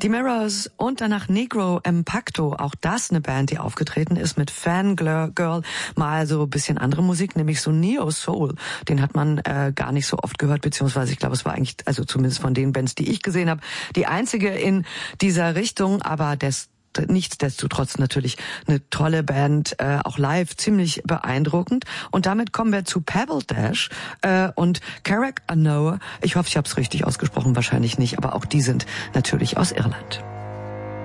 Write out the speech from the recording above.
Die Mirrors und danach Negro Impacto, auch das eine Band, die aufgetreten ist mit Fangirl, mal so ein bisschen andere Musik, nämlich so Neo Soul. Den hat man gar nicht so oft gehört, beziehungsweise ich glaube, es war eigentlich, also zumindest von den Bands, die ich gesehen habe, die einzige in dieser Richtung, aber nichtsdestotrotz natürlich eine tolle Band, auch live ziemlich beeindruckend. Und damit kommen wir zu Pebble Dash und Carrack Anoa. Ich hoffe, ich habe es richtig ausgesprochen, wahrscheinlich nicht, aber auch die sind natürlich aus Irland.